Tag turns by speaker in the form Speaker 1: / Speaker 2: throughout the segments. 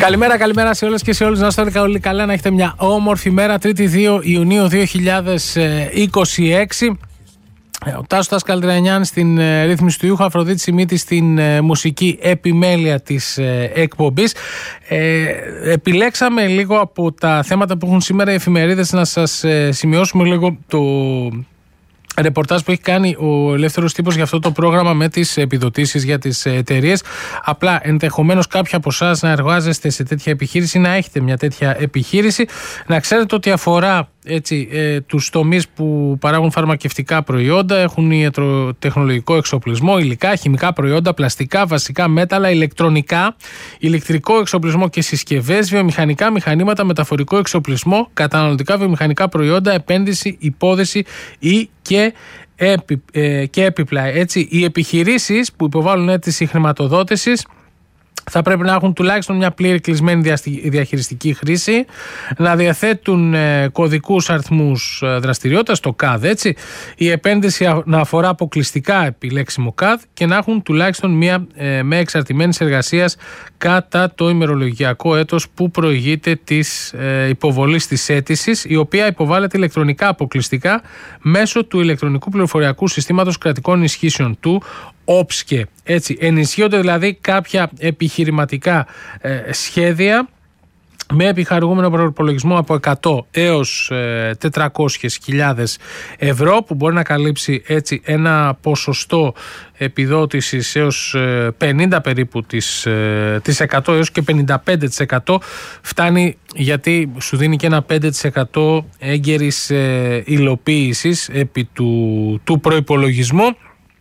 Speaker 1: Καλημέρα σε όλες και σε όλους. Να είστε όλοι καλά, να έχετε μια όμορφη μέρα. 3η 2 Ιουνίου 2026. Ο Τάσος Καλτρανιάν στην ρύθμιση του ήχου, Αφροδίτη Σιμίτη στην μουσική επιμέλεια της εκπομπής. Επιλέξαμε λίγο από τα θέματα που έχουν σήμερα οι εφημερίδες να σας σημειώσουμε λίγο το ρεπορτάζ που έχει κάνει ο Ελεύθερος Τύπος για αυτό το πρόγραμμα με τις επιδοτήσεις για τις εταιρείες. Απλά ενδεχομένως κάποιοι από εσάς να εργάζεστε σε τέτοια επιχείρηση, να έχετε μια τέτοια επιχείρηση, να ξέρετε ότι αφορά τους τομείς που παράγουν φαρμακευτικά προϊόντα, έχουν ιατροτεχνολογικό εξοπλισμό, υλικά, χημικά προϊόντα, πλαστικά, βασικά μέταλλα, ηλεκτρονικά, ηλεκτρικό εξοπλισμό και συσκευές, βιομηχανικά μηχανήματα, μεταφορικό εξοπλισμό, καταναλωτικά βιομηχανικά προϊόντα, επένδυση, υπόδεση ή και έπιπλα. Έτσι, οι επιχειρήσεις που υποβάλλουν αίτηση χρηματοδότησης θα πρέπει να έχουν τουλάχιστον μια πλήρη κλεισμένη διαχειριστική χρήση, να διαθέτουν κωδικούς αριθμούς δραστηριότητας, το ΚΑΔ, έτσι, η επένδυση να αφορά αποκλειστικά επιλέξιμο ΚΑΔ και να έχουν τουλάχιστον μια με εξαρτημένης εργασίας κατά το ημερολογιακό έτος που προηγείται της υποβολής της αίτησης, η οποία υποβάλλεται ηλεκτρονικά αποκλειστικά μέσω του ηλεκτρονικού πληροφοριακού συστήματος κρατικών ισχύσεων του ΟΠΣΚΕ. Έτσι, ενισχύονται δηλαδή κάποια επιχειρηματικά σχέδια με επιχαρηγούμενο προϋπολογισμό από 100 έως 400.000 ευρώ, που μπορεί να καλύψει έτσι ένα ποσοστό επιδότησης έως 50 περίπου της 100 έως και 55%. Φτάνει γιατί σου δίνει και ένα 5% έγκαιρης υλοποίησης επί του προϋπολογισμού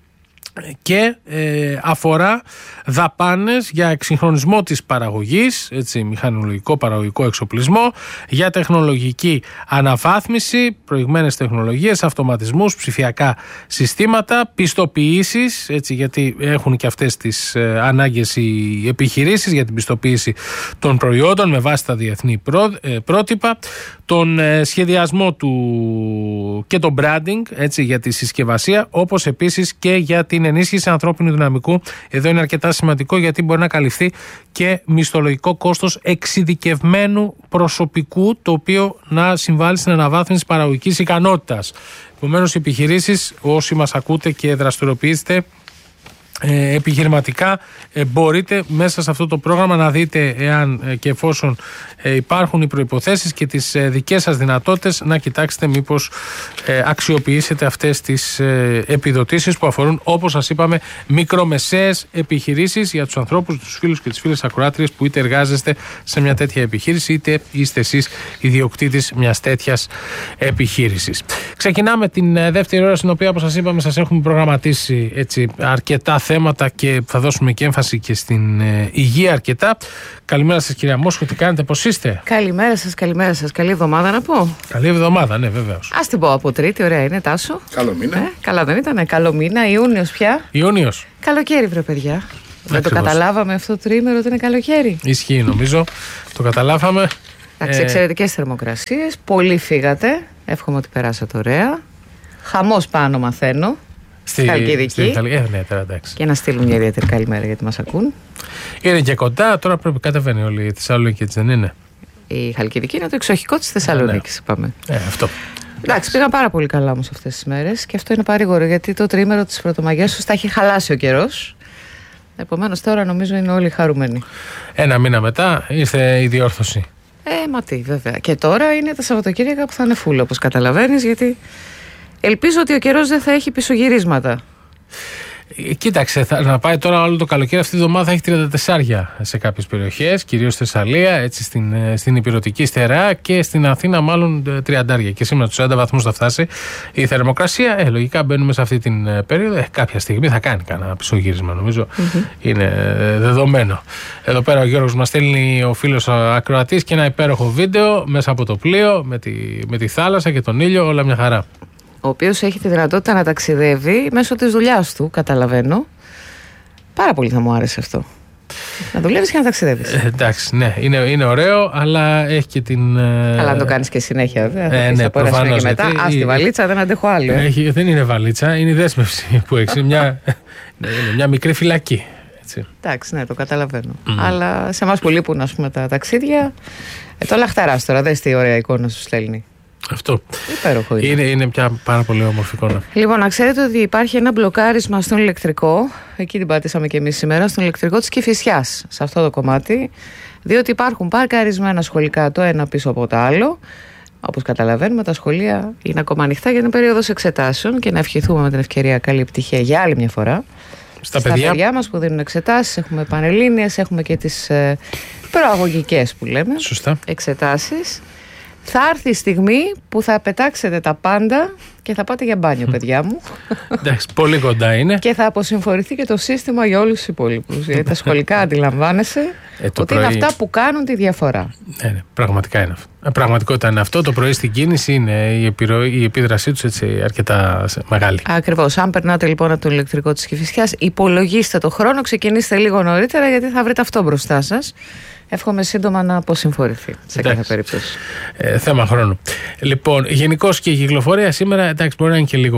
Speaker 1: και αφορά δαπάνες για εξυγχρονισμό της παραγωγής, έτσι, μηχανολογικό παραγωγικό εξοπλισμό, για τεχνολογική αναβάθμιση, προηγμένες τεχνολογίες, αυτοματισμούς, ψηφιακά συστήματα, πιστοποιήσεις, έτσι, γιατί έχουν και αυτές τις ανάγκες οι επιχειρήσεις για την πιστοποίηση των προϊόντων με βάση τα διεθνή πρότυπα, τον σχεδιασμό του και το branding, έτσι, για τη συσκευασία, όπως επίσης και για την ενίσχυση ανθρώπινου δυναμικού. Εδώ είναι αρκετά σημαντικό γιατί μπορεί να καλυφθεί και μισθολογικό κόστος εξειδικευμένου προσωπικού, το οποίο να συμβάλλει στην αναβάθμιση παραγωγικής ικανότητας. Επομένως, οι επιχειρήσεις, όσοι μας ακούτε και δραστηριοποιήσετε επιχειρηματικά, μπορείτε μέσα σε αυτό το πρόγραμμα να δείτε εάν και εφόσον υπάρχουν οι προϋποθέσεις και τις δικές σας δυνατότητες, να κοιτάξετε μήπως αξιοποιήσετε αυτές τις επιδοτήσεις που αφορούν, όπως σας είπαμε, μικρομεσαίες επιχειρήσεις, για τους ανθρώπους, τους φίλους και τις φίλες ακροάτριες που είτε εργάζεστε σε μια τέτοια επιχείρηση είτε είστε εσείς ιδιοκτήτης μιας τέτοιας επιχείρησης. Ξεκινάμε την δεύτερη ώρα, στην οποία, όπως σας είπαμε, σας έχουμε προγραμματίσει έτσι αρκετά θέματα και θα δώσουμε και έμφαση και στην υγεία αρκετά. Καλημέρα σας, κυρία Μόσχο, τι κάνετε, πώς είστε?
Speaker 2: Καλημέρα σας, καλή εβδομάδα να πω.
Speaker 1: Καλή εβδομάδα, ναι, βεβαίως.
Speaker 2: Ας την πω από Τρίτη, ωραία είναι, Τάσο.
Speaker 3: Καλό μήνα.
Speaker 2: Καλά δεν ήταν, καλό μήνα, Ιούνιος πια.
Speaker 1: Ιούνιος.
Speaker 2: Καλοκαίρι, βρε παιδιά. Δεν το καταλάβαμε αυτό το τρίμερο ότι είναι καλοκαίρι?
Speaker 1: Ισχύει, νομίζω, το καταλάβαμε.
Speaker 2: Εντάξει, εξαιρετικές θερμοκρασίες, πολύ φύγατε, εύχομαι ότι περάσατε ωραία. Χαμός πάνω, μαθαίνω. Στη Χαλκιδική.
Speaker 1: Ναι, τώρα εντάξει.
Speaker 2: Και να στείλουν μια ιδιαίτερη καλημέρα γιατί μας ακούν.
Speaker 1: Είναι και κοντά, τώρα πρέπει κατεβαίνει όλη η Θεσσαλονίκη, έτσι δεν είναι?
Speaker 2: Η Χαλκιδική είναι το εξοχικό της Θεσσαλονίκης, είπαμε.
Speaker 1: Αυτό.
Speaker 2: Εντάξει, πήγαν πάρα πολύ καλά όμως αυτές τις μέρες και αυτό είναι παρήγορο γιατί το τρίμερο της Πρωτομαγιάς τα έχει χαλάσει ο καιρός. Επομένως τώρα νομίζω είναι όλοι χαρούμενοι.
Speaker 1: Ένα μήνα μετά ήρθε η διόρθωση.
Speaker 2: Μα τι, βέβαια. Και τώρα είναι τα Σαββατοκύριακα που θα είναι φούλα, όπως καταλαβαίνεις, γιατί ελπίζω ότι ο καιρός δεν θα έχει πισωγυρίσματα.
Speaker 1: Κοίταξε, να πάει τώρα όλο το καλοκαίρι. Αυτή τη εβδομάδα θα έχει 34 σε κάποιες περιοχές, κυρίως στη Θεσσαλία, έτσι στην Ηπειρωτική Στερεά, και στην Αθήνα μάλλον 30. Και σήμερα τους 40 βαθμούς θα φτάσει η θερμοκρασία. Λογικά μπαίνουμε σε αυτή την περίοδο. Κάποια στιγμή θα κάνει κανένα πισωγύρισμα, νομίζω. Είναι δεδομένο. Εδώ πέρα ο Γιώργος μας στέλνει, ο φίλος ακροατής, και ένα υπέροχο βίντεο μέσα από το πλοίο με τη θάλασσα και τον ήλιο, όλα μια χαρά.
Speaker 2: Ο οποίος έχει τη δυνατότητα να ταξιδεύει μέσω της δουλειάς του, καταλαβαίνω. Πάρα πολύ θα μου άρεσε αυτό. Να δουλεύεις και να ταξιδεύεις.
Speaker 1: Εντάξει, ναι, είναι ωραίο, αλλά έχει και την.
Speaker 2: Αλλά αν το κάνεις και συνέχεια, βέβαια.
Speaker 1: Ναι, προφανώς.
Speaker 2: Και μετά, τη βαλίτσα δεν αντέχω άλλο.
Speaker 1: Δεν είναι βαλίτσα, είναι η δέσμευση που έχει. Είναι μια μικρή φυλακή. Έτσι.
Speaker 2: Εντάξει, ναι, το καταλαβαίνω. Αλλά σε εμάς που λείπουν, ας πούμε, τα ταξίδια, το λαχταράς τώρα, δες τι ωραία εικόνα σου στέλνει.
Speaker 1: Αυτό.
Speaker 2: Υπέροχο
Speaker 1: είναι πια πάρα πολύ όμορφη εικόνα.
Speaker 2: Λοιπόν, να ξέρετε ότι υπάρχει ένα μπλοκάρισμα στον ηλεκτρικό, εκεί την πατήσαμε και εμείς σήμερα, στον ηλεκτρικό της Κηφισιάς, σε αυτό το κομμάτι, διότι υπάρχουν παρκαρισμένα σχολικά το ένα πίσω από το άλλο. Όπως καταλαβαίνουμε, τα σχολεία είναι ακόμα ανοιχτά για την περίοδος εξετάσεων και να ευχηθούμε με την ευκαιρία καλή επιτυχία για άλλη μια φορά. Στα παιδιά μας που δίνουν εξετάσεις, έχουμε πανελλήνιες, έχουμε και τις προαγωγικές που λέμε.
Speaker 1: Σωστά.
Speaker 2: Εξετάσεις. Θα έρθει η στιγμή που θα πετάξετε τα πάντα και θα πάτε για μπάνιο, παιδιά μου.
Speaker 1: Εντάξει, πολύ κοντά είναι.
Speaker 2: Και θα αποσυμφορηθεί και το σύστημα για όλους τους υπόλοιπους. Γιατί τα σχολικά αντιλαμβάνεσαι ότι
Speaker 1: πρωί...
Speaker 2: είναι αυτά που κάνουν τη διαφορά.
Speaker 1: Ναι, πραγματικά είναι αυτό. Πραγματικότητα είναι αυτό. Το πρωί στην κίνηση είναι η επίδρασή τους έτσι αρκετά μεγάλη. Ακριβώς.
Speaker 2: Αν περνάτε λοιπόν από το ηλεκτρικό της Κηφισιάς, υπολογίστε το χρόνο, ξεκινήστε λίγο νωρίτερα γιατί θα βρείτε αυτό μπροστά σας. Εύχομαι σύντομα να αποσυμφορηθεί σε κάθε περίπτωση.
Speaker 1: Θέμα χρόνου. Λοιπόν, γενικώς και η κυκλοφορία σήμερα εντάξει, μπορεί να είναι και λίγο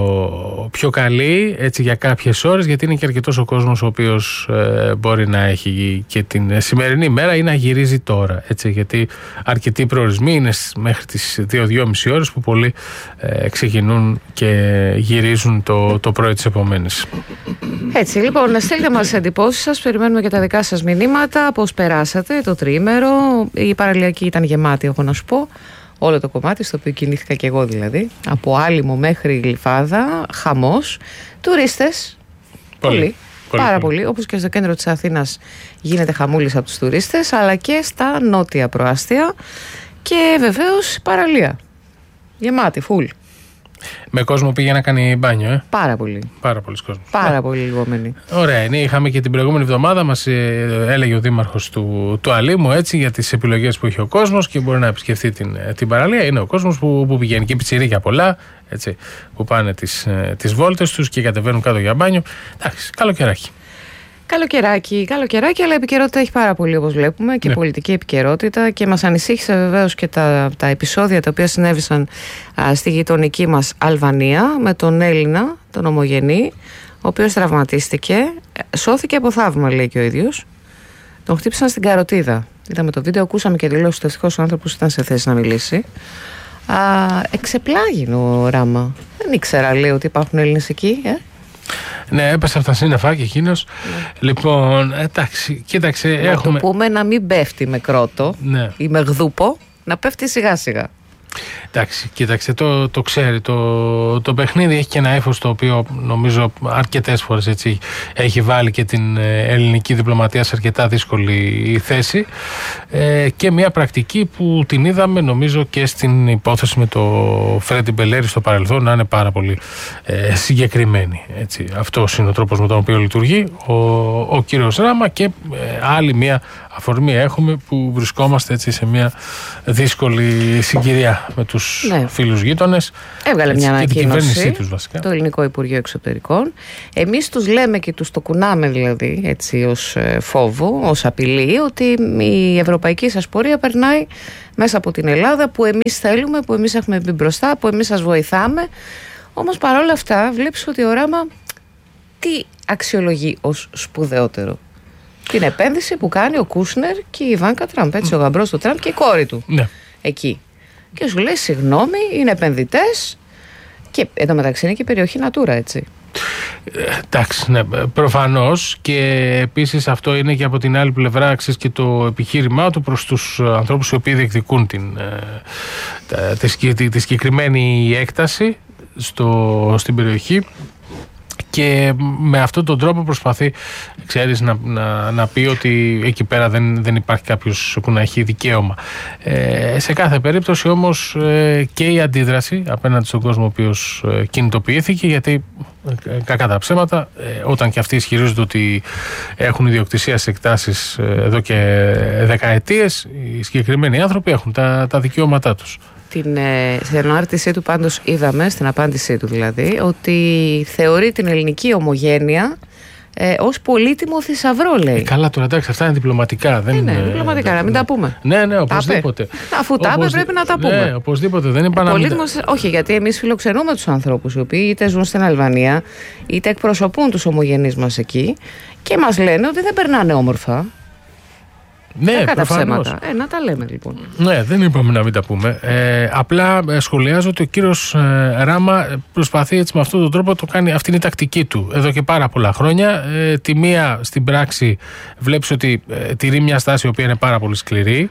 Speaker 1: πιο καλή έτσι, για κάποιες ώρες, γιατί είναι και αρκετός ο κόσμος ο οποίος μπορεί να έχει και την σημερινή μέρα ή να γυρίζει τώρα. Έτσι, γιατί αρκετοί προορισμοί είναι μέχρι τις 2-2,5 ώρες που πολλοί ξεκινούν και γυρίζουν το πρωί της επομένης.
Speaker 2: Έτσι, λοιπόν, στείλτε μας εντυπώσεις σας, περιμένουμε και τα δικά σας μηνύματα, πώς περάσατε το τριήμερο. Η παραλιακή ήταν γεμάτη, έχω να σου πω. Όλο το κομμάτι, στο οποίο κινήθηκα και εγώ δηλαδή. Από Άλυμο μέχρι Γλυφάδα, χαμός. Τουρίστες, πολύ. Πάρα πολύ. Όπως και στο κέντρο της Αθήνας γίνεται χαμούλης από τους τουρίστες, αλλά και στα νότια προάστια. Και βεβαίως παραλία. Γεμάτη, full.
Speaker 1: Με κόσμο πήγε να κάνει μπάνιο,
Speaker 2: Πάρα πολύ.
Speaker 1: Πάρα πολλοί κόσμος.
Speaker 2: Πάρα πολύ λιγόμενοι.
Speaker 1: Ωραία, είναι. Είχαμε και την προηγούμενη εβδομάδα, μας έλεγε ο δήμαρχος του Αλήμου έτσι, για τις επιλογές που έχει ο κόσμος και μπορεί να επισκεφτεί την παραλία. Είναι ο κόσμος που πηγαίνει και πιτσιρίκια πολλά, έτσι, που πάνε τις βόλτες τους και κατεβαίνουν κάτω για μπάνιο. Εντάξει, καλοκαιράκι. Καλοκαιράκι, αλλά η επικαιρότητα έχει πάρα πολύ, όπως βλέπουμε, και πολιτική επικαιρότητα, και μας ανησύχησε βεβαίως και τα επεισόδια τα οποία συνέβησαν στη γειτονική μας Αλβανία με τον Έλληνα, τον ομογενή, ο οποίος τραυματίστηκε, σώθηκε από θαύμα, λέει και ο ίδιος. Τον χτύπησαν στην καροτίδα. Είδαμε το βίντεο, ακούσαμε και δηλώσεις του. Ευτυχώς ο άνθρωπος ήταν σε θέση να μιλήσει. Εξεπλάγινο ο Ράμα. Δεν ήξερα, λέει, ότι υπάρχουν Έλληνες εκεί, Ναι, έπεσε από τα σύννεφα και εκείνος. Λοιπόν, εντάξει, κοίταξε.
Speaker 2: Να το πούμε να μην πέφτει με κρότο ή με γδούπο, να πέφτει σιγά σιγά.
Speaker 1: Εντάξει, κοίταξε, το ξέρει. Το παιχνίδι έχει και ένα ύφος το οποίο νομίζω αρκετές φορές έτσι, έχει βάλει και την ελληνική διπλωματία σε αρκετά δύσκολη θέση, και μια πρακτική που την είδαμε νομίζω και στην υπόθεση με το Φρέντι Μπελέρη στο παρελθόν να είναι πάρα πολύ συγκεκριμένη. Έτσι. Αυτός είναι ο τρόπος με τον οποίο λειτουργεί ο κύριος Ράμα, και άλλη μια αφορμή έχουμε που βρισκόμαστε έτσι, σε μια δύσκολη συγκυρία με τους φίλους γείτονες.
Speaker 2: Έβγαλε μια ανακοίνωση
Speaker 1: βασικά
Speaker 2: το Ελληνικό Υπουργείο Εξωτερικών. Εμείς τους λέμε και τους το κουνάμε δηλαδή έτσι ως φόβο, ως απειλή, ότι η ευρωπαϊκή σας πορεία περνάει μέσα από την Ελλάδα, που εμείς θέλουμε, που εμείς έχουμε μπει μπροστά, που εμείς σας βοηθάμε. Όμως παρόλα αυτά βλέπεις ότι ο Ράμα τι αξιολογεί ως σπουδαιότερο? Την επένδυση που κάνει ο Κούσνερ και η Ιβάνκα Τραμπ, έτσι, ο γαμπρός του Τραμπ και η κόρη του.
Speaker 1: Ναι.
Speaker 2: Εκεί. Και σου λέει, συγγνώμη, είναι επενδυτές, και εδώ μεταξύ είναι και η περιοχή Natura, έτσι.
Speaker 1: Εντάξει, ναι, προφανώς, και επίσης αυτό είναι και από την άλλη πλευρά, αξίζει και το επιχείρημά του προς τους ανθρώπους οι οποίοι διεκδικούν τη συγκεκριμένη έκταση στην περιοχή. Και με αυτόν τον τρόπο προσπαθεί, ξέρεις, να πει ότι εκεί πέρα δεν υπάρχει κάποιος που να έχει δικαίωμα. Σε κάθε περίπτωση όμως και η αντίδραση απέναντι στον κόσμο ο οποίος κινητοποιήθηκε, γιατί κακά τα ψέματα, όταν και αυτοί ισχυρίζονται ότι έχουν ιδιοκτησία σε εκτάσεις εδώ και δεκαετίες, οι συγκεκριμένοι άνθρωποι έχουν τα δικαιώματά τους.
Speaker 2: Στην ανάρτησή του πάντως είδαμε, στην απάντησή του δηλαδή, ότι θεωρεί την ελληνική ομογένεια ως πολύτιμο θησαυρό, λέει.
Speaker 1: Καλά, τώρα εντάξει, αυτά είναι διπλωματικά.
Speaker 2: Ναι, διπλωματικά, να μην τα πούμε.
Speaker 1: Ναι, οπωσδήποτε.
Speaker 2: Αφού τα είπε, πρέπει να τα πούμε.
Speaker 1: Ναι, οπωσδήποτε. Δεν είπα
Speaker 2: όχι, γιατί εμείς φιλοξενούμε τους ανθρώπους οι οποίοι είτε ζουν στην Αλβανία, είτε εκπροσωπούν τους ομογενείς μας εκεί και μας λένε ότι δεν περνάνε όμορφα.
Speaker 1: Ναι,
Speaker 2: κατά ψέματα. Να τα λέμε λοιπόν.
Speaker 1: Ναι, δεν είπαμε να μην τα πούμε. Απλά σχολιάζω ότι ο κύριος Ράμα προσπαθεί έτσι με αυτόν τον τρόπο, το κάνει, αυτή είναι η τακτική του εδώ και πάρα πολλά χρόνια. Τη μία στην πράξη βλέπεις ότι τηρεί μια στάση η οποία είναι πάρα πολύ σκληρή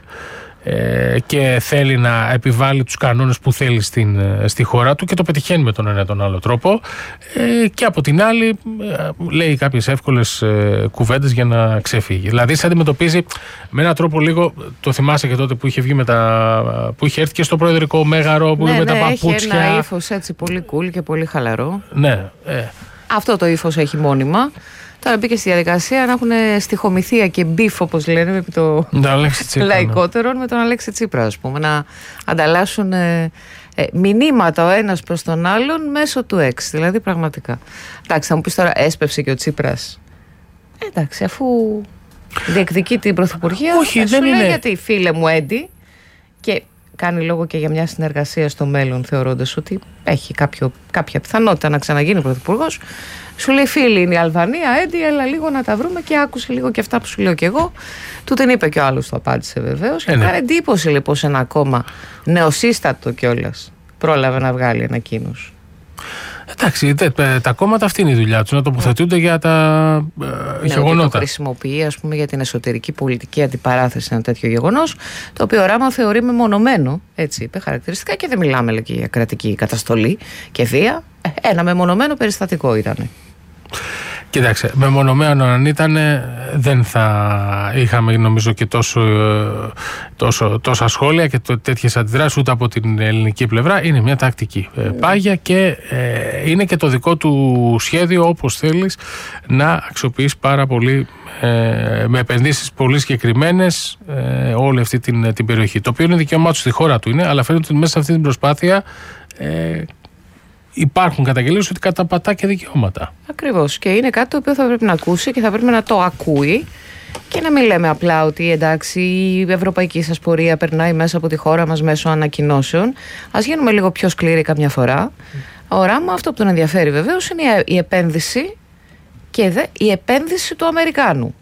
Speaker 1: και θέλει να επιβάλλει τους κανόνες που θέλει στη χώρα του και το πετυχαίνει με τον ένα ή τον άλλο τρόπο, και από την άλλη λέει κάποιες εύκολες κουβέντες για να ξεφύγει. Δηλαδή σε αντιμετωπίζει με έναν τρόπο λίγο, το θυμάσαι και τότε που είχε βγει που είχε έρθει και στο προεδρικό μέγαρο που με τα παπούτσια.
Speaker 2: Έχει ένα ύφος έτσι πολύ cool και πολύ χαλαρό.
Speaker 1: Ναι.
Speaker 2: Αυτό το ύφος έχει μόνιμα. Τώρα μπήκε στη διαδικασία να έχουν στοιχομηθεία και μπιφ, όπως λένε, επί το λαϊκότερον, με τον Αλέξη Τσίπρα, ας πούμε, να ανταλλάσσουν μηνύματα ο ένας προς τον άλλον μέσω του X. Δηλαδή, πραγματικά. Εντάξει, θα μου πεις τώρα, έσπευσε και ο Τσίπρας. Εντάξει, αφού διεκδικεί την πρωθυπουργία,
Speaker 1: όχι, δεν είναι.
Speaker 2: Γιατί φίλε μου Έντι, και κάνει λόγο και για μια συνεργασία στο μέλλον, θεωρώντας ότι έχει κάποια πιθανότητα να ξαναγίνει πρωθυπουργός. Σου λέει, φίλοι είναι η Αλβανία, Έντι, έλα λίγο να τα βρούμε, και άκουσε λίγο και αυτά που σου λέω κι εγώ. Του την είπε και ο άλλος, το απάντησε βεβαίως. Και κάνει εντύπωση λοιπόν σε ένα κόμμα νεοσύστατο κιόλας πρόλαβε να βγάλει ανακοίνωση. Εντάξει,
Speaker 1: τα κόμματα αυτή είναι η δουλειά τους, να τοποθετούνται για τα γεγονότα.
Speaker 2: Το χρησιμοποιεί, ας πούμε, για την εσωτερική πολιτική αντιπαράθεση ένα τέτοιο γεγονός, το οποίο ο Ράμα θεωρεί μεμονωμένο, έτσι είπε χαρακτηριστικά, και δεν μιλάμε λέει, για κρατική καταστολή και βία. Ένα μεμονωμένο περιστατικό ήταν.
Speaker 1: Κοιτάξτε, μεμονωμένο αν ήταν, δεν θα είχαμε νομίζω και τόσα σχόλια και τέτοιες αντιδράσεις ούτε από την ελληνική πλευρά. Είναι μια τακτική πάγια και είναι και το δικό του σχέδιο, όπως θέλεις, να αξιοποιείς πάρα πολύ με επενδύσεις πολύ συγκεκριμένες όλη αυτή την περιοχή. Το οποίο είναι δικαίωμά του στη χώρα του είναι, αλλά φαίνεται ότι μέσα σε αυτή την προσπάθεια υπάρχουν καταγγελίες ότι καταπατά και δικαιώματα. Ακριβώς.
Speaker 2: Και είναι κάτι το οποίο θα πρέπει να ακούσει και θα πρέπει να το ακούει και να μην λέμε απλά ότι εντάξει, η ευρωπαϊκή σας πορεία περνάει μέσα από τη χώρα μας μέσω ανακοινώσεων. Ας γίνουμε λίγο πιο σκληροί καμιά φορά. Ο Ράμα, αυτό που τον ενδιαφέρει βεβαίως είναι η επένδυση και η επένδυση του Αμερικάνου.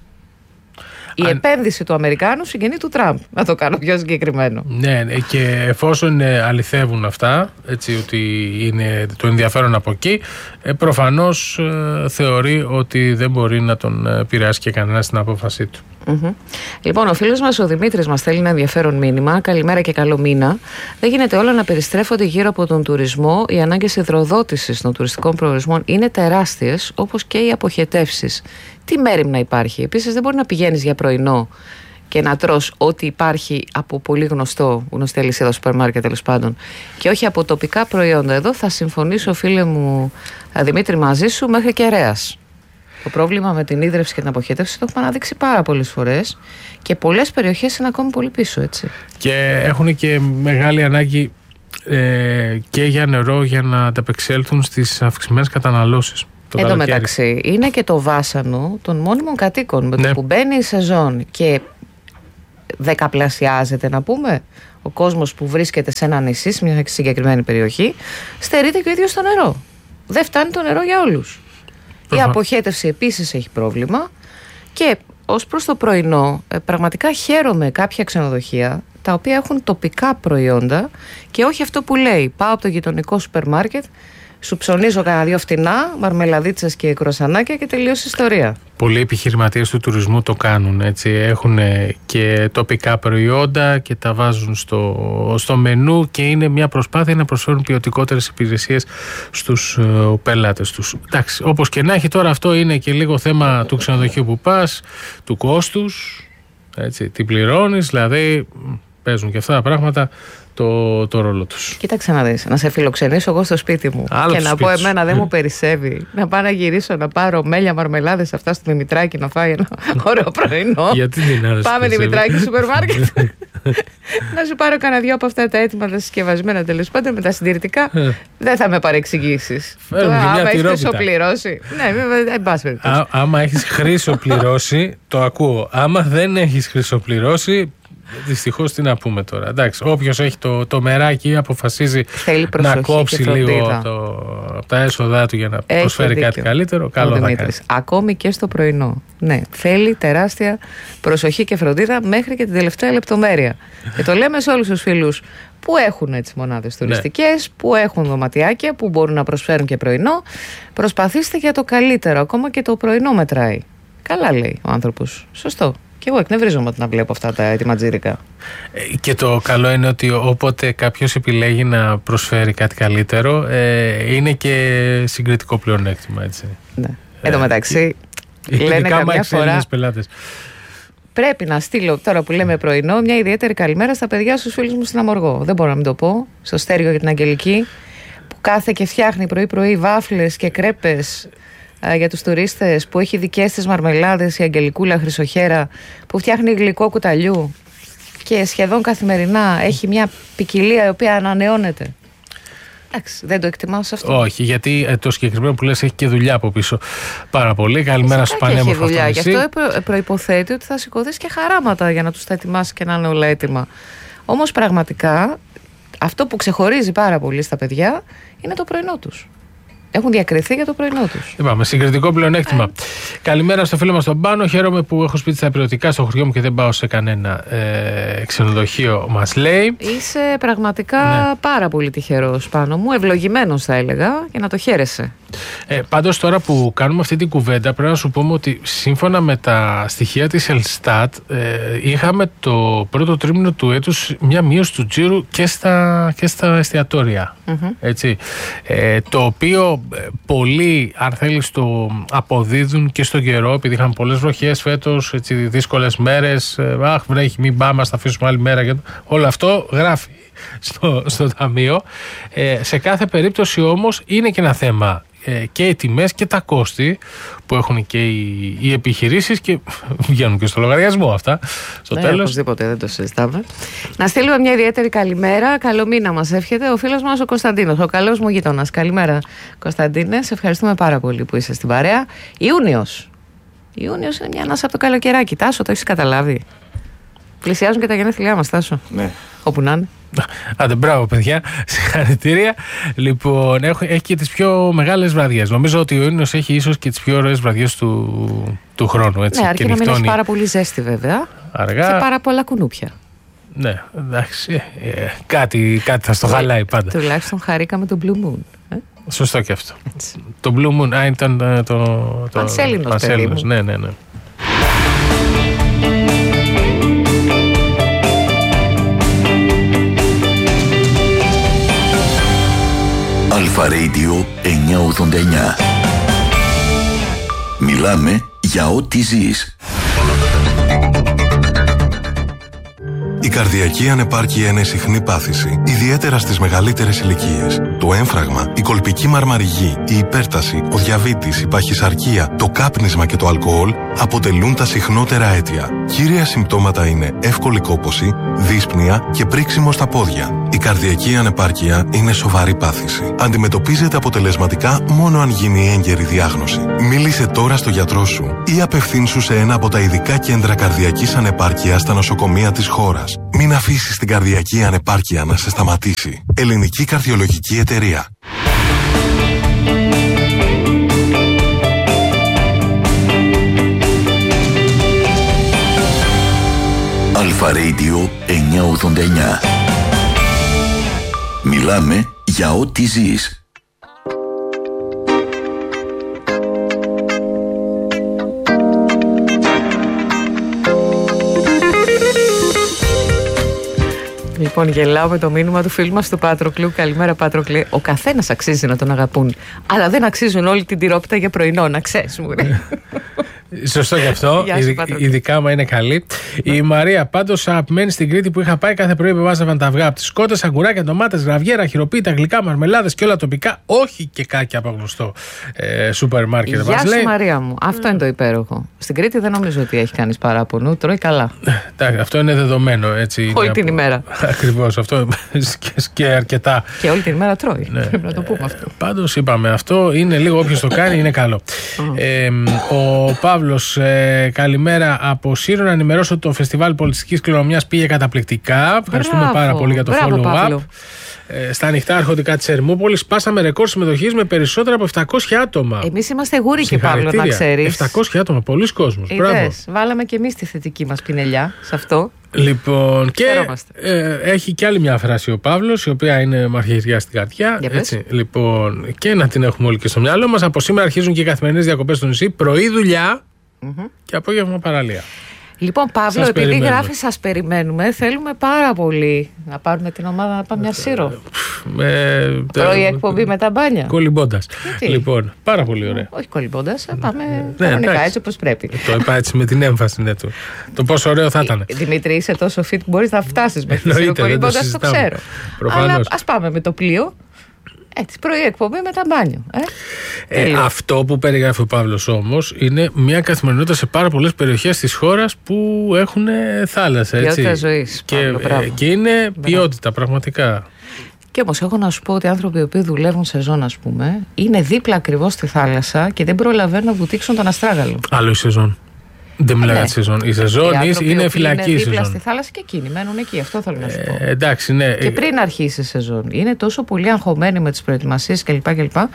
Speaker 2: Η επένδυση του Αμερικάνου συγγενή του Τραμπ, να το κάνω πιο συγκεκριμένο.
Speaker 1: Ναι, και εφόσον αληθεύουν αυτά, έτσι ότι είναι το ενδιαφέρον από εκεί, προφανώς θεωρεί ότι δεν μπορεί να τον επηρεάσει και κανένα στην απόφασή του.
Speaker 2: Λοιπόν, ο φίλος μας ο Δημήτρης μας στέλνει ένα ενδιαφέρον μήνυμα. Καλημέρα και καλό μήνα. Δεν γίνεται όλα να περιστρέφονται γύρω από τον τουρισμό. Οι ανάγκες υδροδότησης των τουριστικών προορισμών είναι τεράστιες, όπως και οι αποχετεύσεις. Τι μέριμνα υπάρχει. Επίσης, δεν μπορεί να πηγαίνεις για πρωινό και να τρως ό,τι υπάρχει από πολύ γνωστή αλυσίδα σούπερ μάρκετ τέλος πάντων, και όχι από τοπικά προϊόντα. Εδώ θα συμφωνήσω, φίλε μου Δημήτρη, μαζί σου μέχρι κεραίας. Το πρόβλημα με την ίδρυυση και την αποχέτευση το έχουμε αναδείξει πάρα πολλές φορές και πολλές περιοχές είναι ακόμη πολύ πίσω, έτσι.
Speaker 1: Και έχουν και μεγάλη ανάγκη και για νερό για να ανταπεξέλθουν στις αυξημένες καταναλώσεις.
Speaker 2: Εν τω μεταξύ, είναι και το βάσανο των μόνιμων κατοίκων. Με το που μπαίνει η σεζόν και δεκαπλασιάζεται, να πούμε, ο κόσμος που βρίσκεται σε ένα νησί, σε μια συγκεκριμένη περιοχή, στερείται και ο ίδιος το νερό. Δεν φτάνει το νερό για όλους. Η αποχέτευση επίσης έχει πρόβλημα και ως προς το πρωινό πραγματικά χαίρομαι κάποια ξενοδοχεία τα οποία έχουν τοπικά προϊόντα και όχι αυτό που λέει πάω από το γειτονικό σούπερ μάρκετ, σου ψωνίζω κανένα δύο φτηνά, μαρμελαδίτσες και κροσανάκια και τελείωσε η ιστορία.
Speaker 1: Πολλοί επιχειρηματίες του τουρισμού το κάνουν, έτσι. Έχουν και τοπικά προϊόντα και τα βάζουν στο μενού και είναι μια προσπάθεια να προσφέρουν ποιοτικότερες υπηρεσίες στους πελάτες τους. Εντάξει, όπως και να έχει, τώρα αυτό είναι και λίγο θέμα του ξενοδοχείου που πας, του κόστους, έτσι, τι πληρώνεις, δηλαδή παίζουν και αυτά τα πράγματα το ρόλο τους.
Speaker 2: Κοίταξε να δεις, να σε φιλοξενήσω εγώ στο σπίτι μου και να πω εμένα δεν μου περισσεύει να πάω να γυρίσω, να πάρω μέλια, μαρμελάδες αυτά στο Δημητράκη να φάει ένα ωραίο πρωινό.
Speaker 1: Γιατί δεν άρεσε?
Speaker 2: Πάμε Δημητράκη σούπερ μάρκετ. Να σου πάρω κανένα δυο από αυτά τα έτοιμα, τα συσκευασμένα τέλος πάντων, με τα συντηρητικά. Δεν θα με παρεξηγήσεις. Άμα έχεις χρυσοπληρώσει. Ναι, βέβαια, εν πάση περιπτώσει.
Speaker 1: Άμα έχεις χρυσοπληρώσει, το ακούω. Άμα δεν έχεις χρυσοπληρώσει, δυστυχώς τι να πούμε τώρα. Εντάξει, όποιος έχει το μεράκι αποφασίζει να κόψει λίγο από τα έσοδά του για να προσφέρει κάτι καλύτερο, καλό θα κάνει.
Speaker 2: Ακόμη και στο πρωινό. Ναι, θέλει τεράστια προσοχή και φροντίδα μέχρι και την τελευταία λεπτομέρεια. Και το λέμε σε όλους τους φίλους που έχουν έτσι μονάδες τουριστικές, που έχουν δωματιάκια, που μπορούν να προσφέρουν και πρωινό. Προσπαθήστε για το καλύτερο, ακόμα και το πρωινό μετράει. Καλά λέει ο άνθρωπος. Σωστό. Και εγώ εκνευρίζομαι να βλέπω αυτά τα ετοιματζήρικα.
Speaker 1: Και το καλό είναι ότι όποτε κάποιος επιλέγει να προσφέρει κάτι καλύτερο, είναι και συγκριτικό πλεονέκτημα, έτσι.
Speaker 2: Ναι. Εν τω μεταξύ, λένε καμιά φορά.
Speaker 1: Πελάτες.
Speaker 2: Πρέπει να στείλω, τώρα που λέμε πρωινό, μια ιδιαίτερη καλημέρα στα παιδιά, στους φίλους μου στην Αμοργό. Δεν μπορώ να μην το πω. Στο Στέργιο για την Αγγελική, που κάθε και φτιάχνει πρωί-πρωί βάφλες και κρέπες για τους τουρίστες, που έχει δικές της μαρμελάδες, η Αγγελικούλα Χρυσοχέρα, που φτιάχνει γλυκό κουταλιού και σχεδόν καθημερινά έχει μια ποικιλία η οποία ανανεώνεται. Εντάξει, δεν το εκτιμάς αυτό?
Speaker 1: Όχι, γιατί το συγκεκριμένο που λες έχει και δουλειά από πίσω πάρα πολύ. Καλημέρα στο πανέμορφο αυτό νησί.
Speaker 2: Γι' αυτό προϋποθέτει ότι θα σηκωθείς και χαράματα για να τους τα ετοιμάσεις και να είναι όλα έτοιμα. Όμως πραγματικά αυτό που ξεχωρίζει πάρα πολύ στα παιδιά είναι το πρωινό τους. Έχουν διακριθεί για το πρωινό τους.
Speaker 1: Είπαμε, συγκριτικό πλεονέκτημα. Καλημέρα στο φίλο μας τον Πάνο. Χαίρομαι που έχω σπίτι στα υπηρετικά στο χωριό μου και δεν πάω σε κανένα ξενοδοχείο, μας λέει.
Speaker 2: Είσαι πραγματικά πάρα πολύ τυχερός, Πάνο μου. Ευλογημένος, θα έλεγα, και να το χαίρεσαι.
Speaker 1: Πάντως, τώρα που κάνουμε αυτή την κουβέντα, πρέπει να σου πούμε ότι σύμφωνα με τα στοιχεία της Ελστάτ, είχαμε το πρώτο τρίμηνο του έτους μια μείωση του τζίρου και στα εστιατόρια. Έτσι. Το οποίο πολλοί, αν θέλεις, το αποδίδουν και στον καιρό, επειδή είχαν πολλές βροχές φέτος, έτσι, δύσκολες μέρες. Αχ, βρέχει, μην πάμε, ας τα αφήσουμε άλλη μέρα. Όλο αυτό γράφει στο ταμείο. Σε κάθε περίπτωση όμως είναι και ένα θέμα και οι τιμές και τα κόστη που έχουν και οι επιχειρήσεις και βγαίνουν και στο λογαριασμό αυτά στο τέλος.
Speaker 2: Οπωσδήποτε, δεν το συζητάμε. Να στείλουμε μια ιδιαίτερη καλημέρα. Καλό μήνα μας εύχεται ο φίλος μας ο Κωνσταντίνος, ο καλός μου γείτονας. Καλημέρα, Κωνσταντίνε. Σε ευχαριστούμε πάρα πολύ που είσαι στην παρέα. Ιούνιος είναι μια ανάσα από το καλοκαιράκι. Τάσο, το έχεις καταλάβει? Πλησιάζουν και τα γενέθλιά μας, Τάσο.
Speaker 3: Ναι.
Speaker 2: Όπου να είναι.
Speaker 1: Άντε, μπράβο, παιδιά. Συγχαρητήρια. Λοιπόν, έχει και τις πιο μεγάλες βραδιές. Νομίζω ότι ο Ιούνιος έχει ίσως και τις πιο ωραίες βραδιές του χρόνου. Έτσι,
Speaker 2: ναι, αρκεί να μην έχει πάρα πολύ ζέστη, βέβαια.
Speaker 1: Αργά.
Speaker 2: Και πάρα πολλά κουνούπια.
Speaker 1: Ναι, εντάξει. Κάτι θα στο χαλάει πάντα.
Speaker 2: Τουλάχιστον χαρήκαμε το Blue Moon.
Speaker 1: Σωστό και αυτό. Έτσι. Το Blue Moon ήταν το
Speaker 2: Πανσέλινος.
Speaker 1: Ναι.
Speaker 4: Αλφα Radio 989. Μιλάμε για ό,τι ζεις.
Speaker 5: Η καρδιακή ανεπάρκεια είναι συχνή πάθηση, ιδιαίτερα στις μεγαλύτερες ηλικίες. Το έμφραγμα, η κολπική μαρμαριγή, η υπέρταση, ο διαβήτης, η παχυσαρκία, το κάπνισμα και το αλκοόλ αποτελούν τα συχνότερα αίτια. Κύρια συμπτώματα είναι εύκολη κόπωση, δύσπνοια και πρίξιμο στα πόδια. Η καρδιακή ανεπάρκεια είναι σοβαρή πάθηση. Αντιμετωπίζεται αποτελεσματικά μόνο αν γίνει έγκαιρη διάγνωση. Μίλησε τώρα στο γιατρό σου ή απευθύνσου σε ένα από τα ειδικά κέντρα καρδιακής ανεπάρκειας στα νοσοκομεία της χώρας. Μην αφήσεις την καρδιακή ανεπάρκεια να σε σταματήσει. Ελληνική Καρδιολογική Εταιρεία.
Speaker 4: Αλφα Radio 989. Μιλάμε για ό,τι ζεις.
Speaker 2: Λοιπόν, γελάω με το μήνυμα του φίλου μας του Πάτροκλου. Καλημέρα, Πάτροκλε. Ο καθένας αξίζει να τον αγαπούν. Αλλά δεν αξίζουν όλη την τυρόπιτα για πρωινό, να ξέρεις, μου λέει.
Speaker 1: Σωστό γι' αυτό. Ειδικά άμα είναι καλή. Η Μαρία, πάντως αγαπημένη στην Κρήτη που είχα πάει, κάθε πρωί βάζαβαν τα αυγά από τις κότες, αγκουράκια, ντομάτες, γραβιέρα, χειροποίητα, γλυκά, μαρμελάδες και όλα τοπικά. Όχι και κάκια από γνωστό σούπερ μάρκετ.
Speaker 2: Γεια σου, Μαρία μου. Αυτό είναι το υπέροχο. Στην Κρήτη δεν νομίζω ότι έχει κανείς παράπονο. Τρώει καλά.
Speaker 1: Αυτό είναι δεδομένο. Έτσι,
Speaker 2: όλη την ημέρα.
Speaker 1: Ακριβώς. Αυτό και αρκετά.
Speaker 2: Και όλη την ημέρα τρώει. Πρέπει να το πούμε αυτό.
Speaker 1: Πάντως είπαμε, αυτό είναι λίγο, όποιος το κάνει είναι καλό. Ο Παύλος, καλημέρα από Σύρο. Να ενημερώσω ότι το φεστιβάλ πολιτιστικής κληρονομιάς πήγε καταπληκτικά. Ευχαριστούμε πάρα πολύ για το follow-up. Στα ανοιχτά αρχοντικά της Ερμούπολης σπάσαμε ρεκόρ συμμετοχής με περισσότερα από 700 άτομα.
Speaker 2: Εμείς είμαστε γούρικοι, Παύλο, να ξέρεις.
Speaker 1: 700 άτομα, πολλοί κόσμος.
Speaker 2: Βάλαμε και εμείς τη θετική μας πινελιά σε αυτό.
Speaker 1: Λοιπόν, και έχει και άλλη μια φράση ο Παύλος, η οποία είναι μαρχιριά στην καρδιά. Έτσι, λοιπόν, και να την έχουμε όλοι και στο μυαλό μας. Από σήμερα αρχίζουν και οι καθημερινές διακοπές στο νησί. Πρωί δουλειά και απόγευμα παραλία.
Speaker 2: Λοιπόν, Παύλο, επειδή γράφει σας περιμένουμε, θέλουμε πάρα πολύ να πάρουμε την ομάδα να πάμε μια Σύρο. Πρωί εκπομπή με τα μπάνια.
Speaker 1: Κολυμπώντας. Λοιπόν, πάρα πολύ ωραία.
Speaker 2: Όχι κολυμπώντας, πάμε κανονικά έτσι όπως πρέπει.
Speaker 1: Το είπα έτσι με την έμφαση, ναι, του. Το πόσο ωραίο θα ήταν.
Speaker 2: Δημήτρη, είσαι τόσο fit που μπορείς να φτάσεις με τη Σύρο κολυμπώντας, το ξέρω. Αλλά ας πάμε με το πλοίο. Έτσι, πρωί εκπομπή με τα μπάνιο.
Speaker 1: Αυτό που περιγράφει ο Παύλος όμως είναι μια καθημερινότητα σε πάρα πολλές περιοχές της χώρας που έχουν θάλασσα.
Speaker 2: Ποιότητα ζωής.
Speaker 1: Και είναι ποιότητα, πραγματικά.
Speaker 2: Και όμως έχω να σου πω ότι οι άνθρωποι οι οποίοι δουλεύουν σεζόν, ας πούμε, είναι δίπλα ακριβώς στη θάλασσα και δεν προλαβαίνουν να βουτήξουν τον αστράγαλο.
Speaker 1: Άλλο η σεζόν. Δεν μιλάμε για τη σεζόν. Η σεζόν είναι φυλακή. Είναι
Speaker 2: δίπλα στη θάλασσα και εκείνοι μένουν εκεί. Αυτό θέλω να σου πω.
Speaker 1: Εντάξει, ναι.
Speaker 2: Και πριν αρχίσει η σεζόν. Είναι τόσο πολύ αγχωμένοι με τις προετοιμασίες κλπ.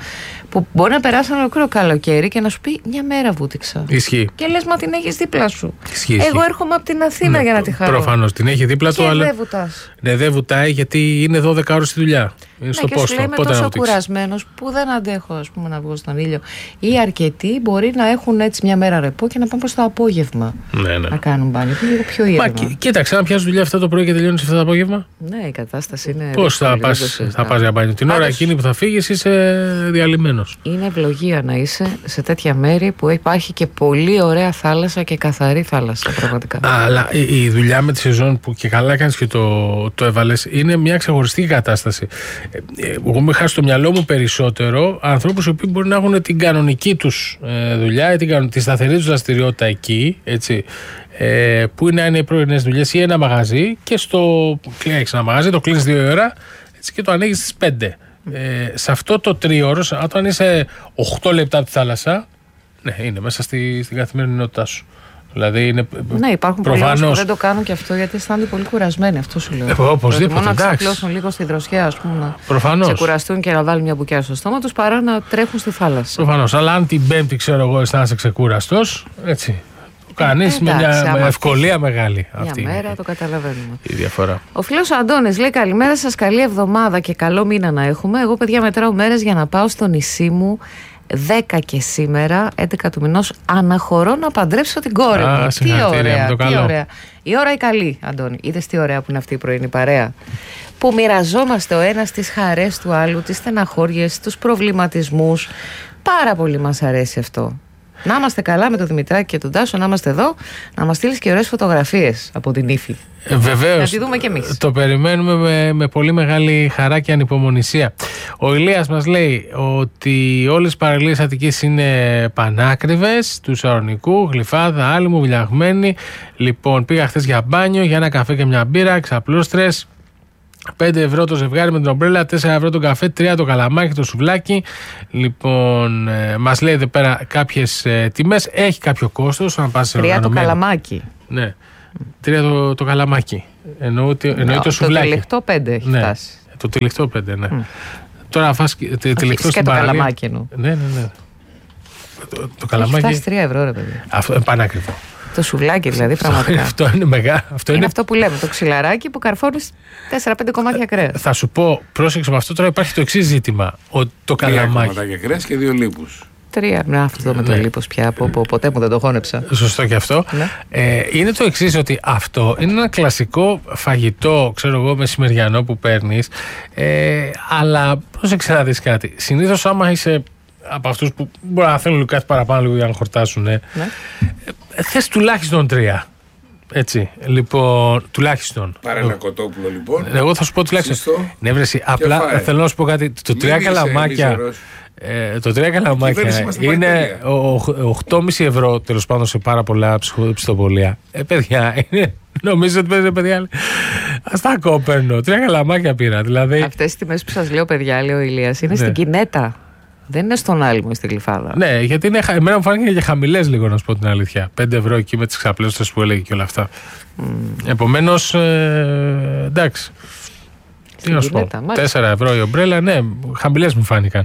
Speaker 2: Που μπορεί να περάσει ένα ολόκληρο καλοκαίρι και να σου πει μια μέρα βούτυξα.
Speaker 1: Ισχύει.
Speaker 2: Και λες, μα την έχεις δίπλα σου.
Speaker 1: Ισχύει.
Speaker 2: Εγώ έρχομαι από την Αθήνα για να τη χαρώ.
Speaker 1: Προφανώς την έχει δίπλα του, αλλά.
Speaker 2: Δεν βουτάς.
Speaker 1: Ναι, δεν βουτάει γιατί είναι 12 ώρες στη δουλειά. Είναι στο πόστο.
Speaker 2: Και είμαι τόσο κουρασμένος που δεν αντέχω, ας πούμε, να βγω στον ήλιο. Ή αρκετοί μπορεί να έχουν έτσι μια μέρα ρεπό και να πάνε προς το απόγευμα.
Speaker 1: Ναι.
Speaker 2: Να κάνουν μπάνιο. Είναι λίγο πιο ήρεμα.
Speaker 1: Κοίταξε, αν πιάσει δουλειά αυτό το πρωί και τελειώνει αυτό το απόγευμα.
Speaker 2: Ναι, η κατάσταση είναι.
Speaker 1: Πώς θα πας για μπάνιο? Την ώρα εκείνη που θα φύγεις είσαι διαλυμένος.
Speaker 2: Είναι ευλογία να είσαι σε τέτοια μέρη που υπάρχει και πολύ ωραία θάλασσα και καθαρή θάλασσα, πραγματικά.
Speaker 1: Αλλά η δουλειά με τη σεζόν που και καλά κάνεις και το έβαλες είναι μια ξεχωριστή κατάσταση. Εγώ με χάσει στο μυαλό μου περισσότερο ανθρώπους οι οποίοι μπορεί να έχουν την κανονική τους δουλειά ή τη σταθερή τους δραστηριότητα εκεί, έτσι, που είναι οι πρωινές δουλειές ή ένα μαγαζί και έχεις ένα μαγαζί, το κλείνεις 2 ώρα έτσι, και το ανοίγεις στις 5. Σε αυτό το 3ωρο, όταν είσαι 8 λεπτά από τη θάλασσα, ναι, είναι μέσα στην καθημερινότητά σου. Δηλαδή είναι
Speaker 2: ναι, υπάρχουν πολλοί που δεν το κάνουν και αυτό γιατί αισθάνονται πολύ κουρασμένοι. Αυτό σου λέω.
Speaker 1: Οπωσδήποτε.
Speaker 2: Μόνο να ξαπλώσουν λίγο στη δροσιά, ας πούμε, να ξεκουραστούν και να βάλουν μια μπουκιά στο στόμα τους παρά να τρέχουν στη θάλασσα.
Speaker 1: Προφανώς. Αλλά αν την Πέμπτη, ξέρω εγώ, αισθάνεσαι ξεκούραστος, έτσι. Κανείς με μια ευκολία μεγάλη.
Speaker 2: Μια μέρα το καταλαβαίνουμε.
Speaker 1: Η διαφορά.
Speaker 2: Ο φίλος Αντώνης λέει: καλημέρα σας, καλή εβδομάδα και καλό μήνα να έχουμε. Εγώ, παιδιά, μετράω μέρες για να πάω στο νησί μου. 10 και σήμερα, 11 του μηνός, αναχωρώ να παντρέψω την κόρη μου. Τι ωραία, τι ωραία. Η ώρα η καλή, Αντώνη. Είδες τι ωραία που είναι αυτή η πρωινή παρέα. Που μοιραζόμαστε ο ένας τις χαρές του άλλου, τις στεναχώριες, τους προβληματισμούς. Πάρα πολύ μας αρέσει αυτό. Να είμαστε καλά με τον Δημητράκη και τον Τάσο, να είμαστε εδώ, να μας στείλεις και ωραίες φωτογραφίες από την Ήφη.
Speaker 1: Βεβαίως.
Speaker 2: Να τη δούμε κι εμείς.
Speaker 1: Το περιμένουμε με πολύ μεγάλη χαρά και ανυπομονησία. Ο Ηλίας μας λέει ότι όλες οι παραλίες Αττικής είναι πανάκριβες, του Σαρονικού, Γλυφάδα, Άλυμου, Βιλιαγμένη. Λοιπόν, πήγα χθες για μπάνιο, για ένα καφέ και μια μπύρα, ξαπλούστρες. 5 ευρώ το ζευγάρι με την ομπρέλα, 4 ευρώ το καφέ, 3 το καλαμάκι, το σουβλάκι. Λοιπόν, μας λέει εδώ πέρα κάποιες τιμές. Έχει κάποιο κόστος.
Speaker 2: 3 το καλαμάκι.
Speaker 1: Ναι. 3 το καλαμάκι. Εννοεί το σουβλάκι.
Speaker 2: Το τυλιχτό 5 έχει φτάσει.
Speaker 1: Το τυλιχτό 5, ναι. Τώρα να φας τυλιχτό στην παραλία.
Speaker 2: Και το καλαμάκι εννοώ.
Speaker 1: Ναι. Το καλαμάκι.
Speaker 2: Έχει φτάσει 3 ευρώ, ρε παιδί.
Speaker 1: Αυτό είναι πανάκριβο.
Speaker 2: Το σουβλάκι δηλαδή, πραγματικά.
Speaker 1: Αυτό είναι μεγάλο.
Speaker 2: Είναι αυτό που λέμε, το ξυλαράκι που καρφώνεις 4-5 κομμάτια κρέας.
Speaker 1: Θα σου πω, πρόσεξε με αυτό τώρα, υπάρχει το εξής ζήτημα. Το καλαμάκι.
Speaker 3: 3 κομμάτια κρέας και 2 λίπους.
Speaker 2: 3, αυτό με το λίπος πια, ποτέ μου δεν το χώνεψα.
Speaker 1: Σωστό και αυτό.
Speaker 2: Ναι.
Speaker 1: Είναι το εξής, ότι αυτό είναι ένα κλασικό φαγητό, ξέρω εγώ, μεσημεριανό που παίρνεις, αλλά πρόσεξε να δεις κάτι. Συνήθως άμα είσαι από αυτούς που μπορεί να θέλουν κάτι παραπάνω λίγο για να χορτάσουν. Ναι. Θες τουλάχιστον 3. Έτσι, λοιπόν, τουλάχιστον.
Speaker 3: Πάρε ένα κοτόπουλο, λοιπόν.
Speaker 1: Εγώ θα σου πω τουλάχιστον. Ναι, βρεσί, απλά θέλω να σου πω κάτι. Το 3 καλαμάκια. Το 3 καλαμάκια είναι 8,5 ευρώ τέλος πάντων σε πάρα πολλά ψηφοπολία. Παιδιά, νομίζω ότι παίζει παιδιά. Ας τα κόπερνω. 3 καλαμάκια πήρα. Δηλαδή...
Speaker 2: Αυτές οι τιμές που σας λέω, παιδιά, λέει ο Ηλίας, είναι στην Κινέτα. Δεν είναι στον Άλυμο, στη Γλυφάδα.
Speaker 1: Ναι, γιατί εμένα μου φάνηκε και χαμηλές λίγο, να σου πω την αλήθεια. 5 ευρώ εκεί με τις ξαπλώσεις που έλεγε και όλα αυτά. Επομένως, εντάξει. Τι να σου πω. 4 ευρώ η ομπρέλα, ναι, χαμηλές μου φάνηκαν.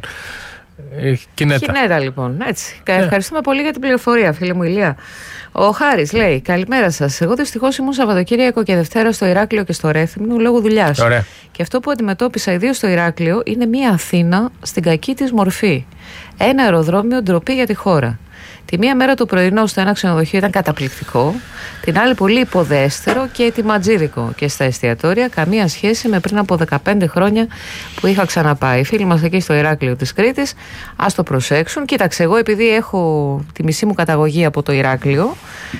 Speaker 2: Κινέτα, λοιπόν. Έτσι. Ευχαριστούμε πολύ για την πληροφορία, φίλε μου Ηλία. Ο Χάρης λέει: καλημέρα σας. Εγώ δυστυχώς ήμουν Σαββατοκύριακο και Δευτέρα στο Ηράκλειο και στο Ρέθυμνο λόγω δουλειάς. Και αυτό που αντιμετώπισα ιδίως στο Ηράκλειο είναι μια Αθήνα στην κακή της μορφή. Ένα αεροδρόμιο ντροπή για τη χώρα. Τη μία μέρα το πρωινό στο ένα ξενοδοχείο ήταν καταπληκτικό, την άλλη πολύ υποδέστερο και ετοιματζίδικο. Και στα εστιατόρια καμία σχέση με πριν από 15 χρόνια που είχα ξαναπάει. Οι φίλοι μας εκεί στο Ηράκλειο της Κρήτης, ας το προσέξουν. Κοίταξε, εγώ επειδή έχω τη μισή μου καταγωγή από το Ηράκλειο,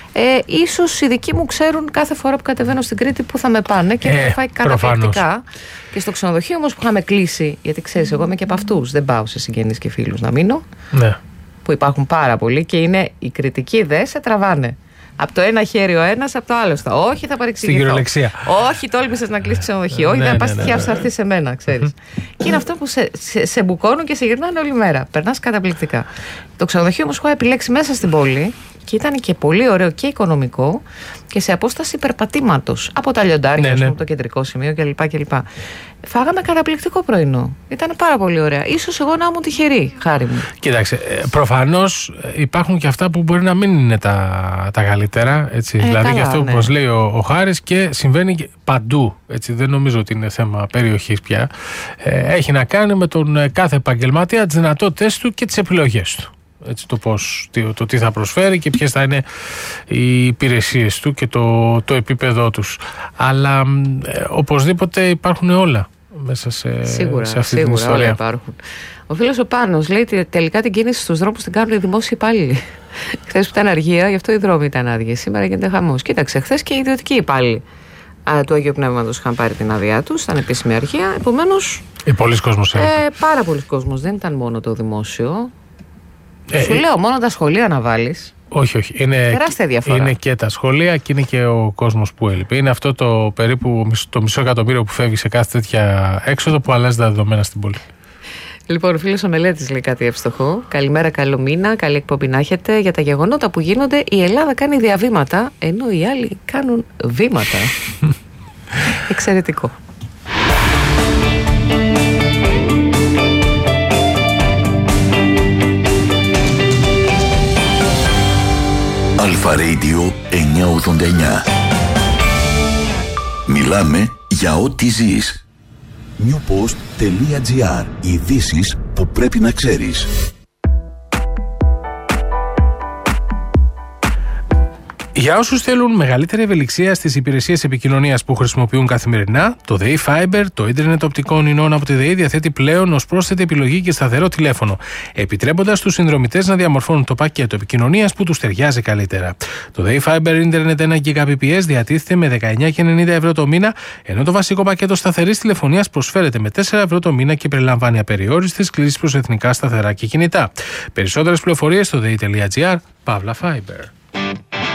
Speaker 2: ίσως οι δικοί μου ξέρουν κάθε φορά που κατεβαίνω στην Κρήτη που θα με πάνε και έχω φάει καταπληκτικά. Και στο ξενοδοχείο όμως που είχαμε κλείσει, γιατί ξέρεις, εγώ είμαι και από αυτούς, δεν πάω σε συγγενείς και φίλους να μείνω. Ναι. Που υπάρχουν πάρα πολλοί και είναι οι κριτικοί σε τραβάνε. Από το ένα χέρι ο ένας, από το άλλο στο. Όχι, θα παρεξηγηθώ.
Speaker 1: Στην κυριολεξία.
Speaker 2: Όχι, τόλμησες να κλείσεις ξενοδοχείο. Όχι, θα πας τυχαία σου, θα έρθει σε μένα, ξέρεις. Και είναι αυτό που σε μπουκώνουν και σε γυρνάνε όλη μέρα. Περνάς καταπληκτικά. Το ξενοδοχείο όμως έχω επιλέξει μέσα στην πόλη και ήταν και πολύ ωραίο και οικονομικό και σε απόσταση περπατήματος από τα λιοντάρια, από το κεντρικό σημείο κλπ. Φάγαμε καταπληκτικό πρωινό. Ήταν πάρα πολύ ωραία. Ίσως εγώ να ήμουν τυχερή, χάρη μου.
Speaker 1: Κοίταξε, προφανώς υπάρχουν και αυτά που μπορεί να μην είναι τα καλύτερα. Έτσι. Δηλαδή και αυτό που μας λέει ο Χάρης και συμβαίνει και παντού. Έτσι. Δεν νομίζω ότι είναι θέμα περιοχής πια. Έχει να κάνει με τον κάθε επαγγελματία, τις δυνατότητες του και τις επιλογές του. Έτσι, το τι θα προσφέρει και ποιες θα είναι οι υπηρεσίες του και το επίπεδό τους. Αλλά οπωσδήποτε υπάρχουν όλα μέσα σε αυτή την ιστορία.
Speaker 2: Όλα υπάρχουν. Ο φίλος ο Πάνος λέει ότι τελικά την κίνηση στους δρόμους την κάνουν οι δημόσιοι υπάλληλοι. Χθες που ήταν αργία, γι' αυτό οι δρόμοι ήταν άδειοι. Σήμερα γίνεται χαμός. Κοίταξε, χθες και οι ιδιωτικοί υπάλληλοι του Αγίου Πνεύματος είχαν πάρει την άδειά τους, ήταν επίσημη αργία. Επομένως.
Speaker 1: Πολλοί κόσμος
Speaker 2: πάρα πολλοί κόσμος, δεν ήταν μόνο το δημόσιο. Σου λέω, μόνο τα σχολεία να βάλεις.
Speaker 1: Όχι.
Speaker 2: Τεράστια διαφορά.
Speaker 1: Είναι και τα σχολεία και είναι και ο κόσμος που έλειπε. Είναι αυτό το περίπου το μισό εκατομμύριο που φεύγει σε κάθε τέτοια έξοδο που αλλάζει τα δεδομένα στην πόλη.
Speaker 2: Λοιπόν, ο φίλος ο Μελέτης λέει κάτι εύστοχο. Καλημέρα, καλό μήνα, καλή εκπομπή να έχετε. Για τα γεγονότα που γίνονται, η Ελλάδα κάνει διαβήματα, ενώ οι άλλοι κάνουν βήματα. Εξαιρετικό.
Speaker 4: Αλφα Radio 989. Μιλάμε για ό,τι ζεις. Newpost.gr. Ειδήσεις που πρέπει να ξέρεις.
Speaker 1: Για όσους θέλουν μεγαλύτερη ευελιξία στις υπηρεσίες επικοινωνίας που χρησιμοποιούν καθημερινά, το ΔΕΗ Fiber, το ίντερνετ οπτικών ινών από τη ΔΕΗ, διαθέτει πλέον ως πρόσθετη επιλογή και σταθερό τηλέφωνο, επιτρέποντας στους συνδρομητές να διαμορφώνουν το πακέτο επικοινωνίας που τους ταιριάζει καλύτερα. Το ΔΕΗ Fiber ίντερνετ 1 Gbps διατίθεται με 19,90 ευρώ το μήνα, ενώ το βασικό πακέτο σταθερής τηλεφωνίας προσφέρεται με 4 ευρώ το μήνα και περιλαμβάνει απεριόριστες κλήσεις προς εθνικά σταθερά και κινητά. Περισσότερες πληροφορίες στο dei.gr/Fiber.